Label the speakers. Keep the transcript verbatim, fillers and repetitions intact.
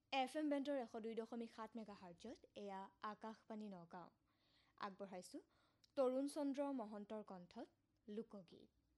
Speaker 1: F M বেণ্ডৰ এশ দুই দশমিক সাত মেগা হাৰ্জত এয়া আকাশবাণী নগাঁও। আগবঢ়াইছোঁ তৰুণ চন্দ্ৰ মহন্তৰ কণ্ঠত লোকগীত।